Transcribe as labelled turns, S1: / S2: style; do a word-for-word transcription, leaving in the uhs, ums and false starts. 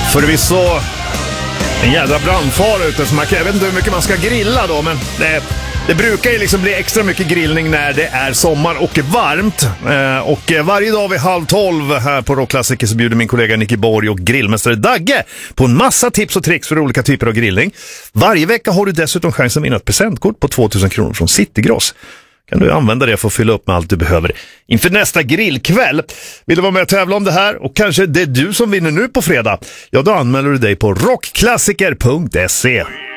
S1: Förvisso en jävla brandfara ute, så man kan, jag vet inte hur mycket man ska grilla då, men det, det brukar ju liksom bli extra mycket grillning när det är sommar och varmt. Eh, och varje dag vid halv tolv här på Rockklassiker så bjuder min kollega Nicky Borg och grillmästare Dagge på en massa tips och tricks för olika typer av grillning. Varje vecka har du dessutom chansen att vinna ett presentkort på tvåtusen kronor från Citygross. Kan du använda det för att fylla upp med allt du behöver inför nästa grillkväll. Vill du vara med och tävla om det här och kanske det är du som vinner nu på fredag? Ja, då anmäler du dig på rockklassiker punkt se.